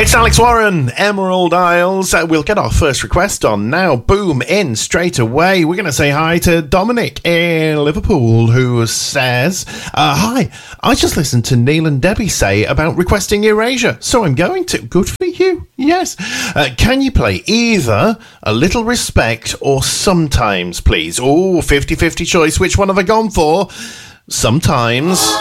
It's Alex Warren, Emerald Isles. We'll get our first request on now. Boom, in straight away. We're going to say hi to Dominic in Liverpool, who says, hi, I just listened to Neil and Debbie say about requesting Erasure, so I'm going to. Good for you. Yes. Can you play either A Little Respect or Sometimes, please? Oh, 50-50 choice. Which one have I gone for? Sometimes.